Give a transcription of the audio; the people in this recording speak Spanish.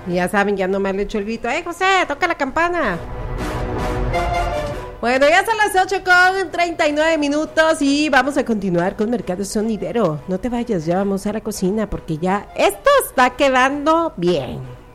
Y ya saben, ya nomás le echo el grito, José, toca la campana. Bueno, ya son las 8:39 y vamos a continuar con Mercado Sonidero. No te vayas, ya vamos a la cocina porque ya esto está quedando bien.